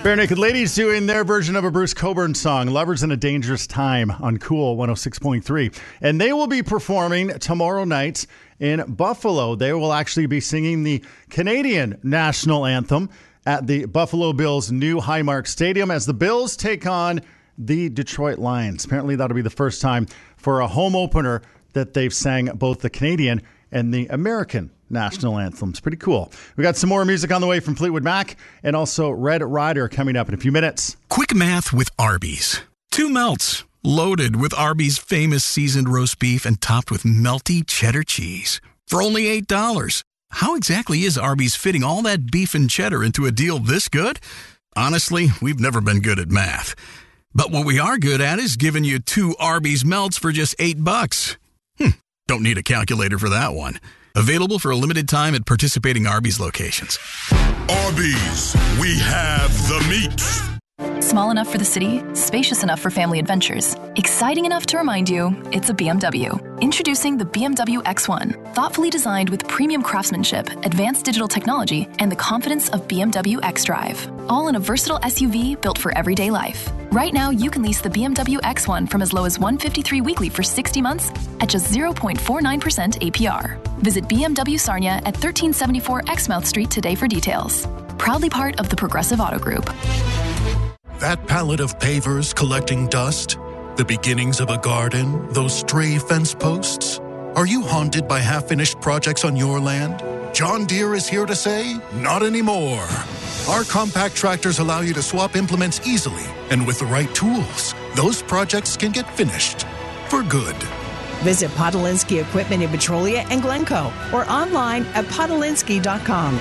Bare Naked Ladies doing their version of a Bruce Cockburn song, Lovers in a Dangerous Time, on Cool 106.3. And they will be performing tomorrow night in Buffalo. They will actually be singing the Canadian national anthem at the Buffalo Bills' new Highmark Stadium as the Bills take on the Detroit Lions. Apparently that'll be the first time for a home opener that they've sang both the Canadian and the American national anthems. Pretty cool. We got some more music on the way from Fleetwood Mac and also Red Rider coming up in a few minutes. Quick math with Arby's. 2 melts, loaded with Arby's famous seasoned roast beef and topped with melty cheddar cheese. For only $8. How exactly is Arby's fitting all that beef and cheddar into a deal this good? Honestly, we've never been good at math. But what we are good at is giving you 2 Arby's melts for just $8. Don't need a calculator for that one. Available for a limited time at participating Arby's locations. Arby's, we have the meat. Small enough for the city, spacious enough for family adventures, exciting enough to remind you it's a BMW. Introducing the BMW X1, thoughtfully designed with premium craftsmanship, advanced digital technology, and the confidence of BMW xDrive. All in a versatile SUV built for everyday life. Right now, you can lease the BMW X1 from as low as $153 weekly for 60 months at just 0.49% APR. Visit BMW Sarnia at 1374 Exmouth Street today for details. Proudly part of the Progressive Auto Group. That pallet of pavers collecting dust, the beginnings of a garden, those stray fence posts. Are you haunted by half-finished projects on your land? John Deere is here to say, not anymore. Our compact tractors allow you to swap implements easily, and with the right tools, those projects can get finished for good. Visit Podolinsky Equipment in Petrolia and Glencoe or online at podolinsky.com.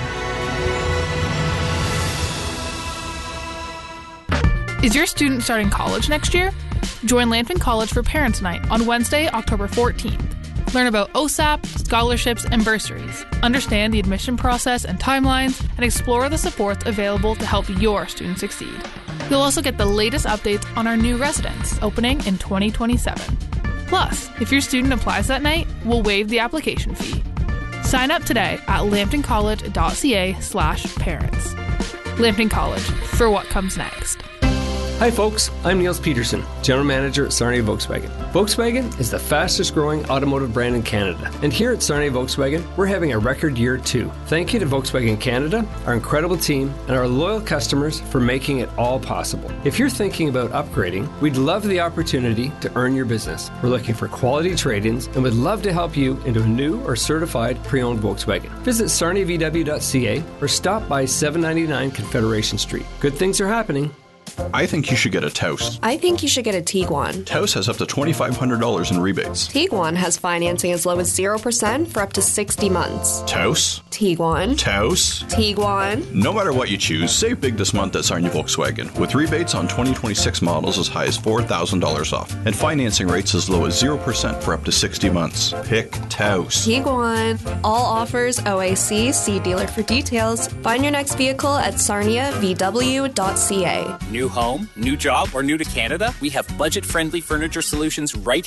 Is your student starting college next year? Join Lambton College for Parents' Night on Wednesday, October 14th. Learn about OSAP, scholarships, and bursaries. Understand the admission process and timelines, and explore the supports available to help your student succeed. You'll also get the latest updates on our new residence, opening in 2027. Plus, if your student applies that night, we'll waive the application fee. Sign up today at lambtoncollege.ca/parents. Lambton College, for what comes next. Hi folks, I'm Niels Peterson, General Manager at Sarnia Volkswagen. Volkswagen is the fastest growing automotive brand in Canada. And here at Sarnia Volkswagen, we're having a record year too. Thank you to Volkswagen Canada, our incredible team, and our loyal customers for making it all possible. If you're thinking about upgrading, we'd love the opportunity to earn your business. We're looking for quality trade-ins and would love to help you into a new or certified pre-owned Volkswagen. Visit sarniavw.ca or stop by 799 Confederation Street. Good things are happening. I think you should get a Taos. I think you should get a Tiguan. Taos has up to $2,500 in rebates. Tiguan has financing as low as 0% for up to 60 months. Taos? Tiguan. Taos? Tiguan. No matter what you choose, save big this month at Sarnia Volkswagen, with rebates on 2026 models as high as $4,000 off, and financing rates as low as 0% for up to 60 months. Pick Taos. Tiguan. All offers OAC. See dealer for details. Find your next vehicle at sarniavw.ca. New home, new job, or new to Canada? We have budget-friendly furniture solutions right